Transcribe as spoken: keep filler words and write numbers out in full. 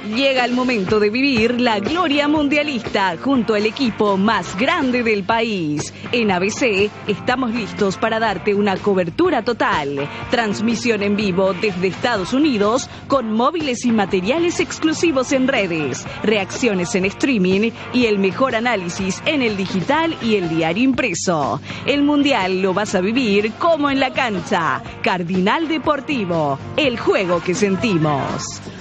Llega el momento de vivir la gloria mundialista junto al equipo más grande del país. En A B C estamos listos para darte una cobertura total. Transmisión en vivo desde Estados Unidos con móviles y materiales exclusivos en redes, reacciones en streaming y el mejor análisis en el digital y el diario impreso. El Mundial lo vas a vivir como en la cancha. Cardinal Deportivo, el juego que sentimos.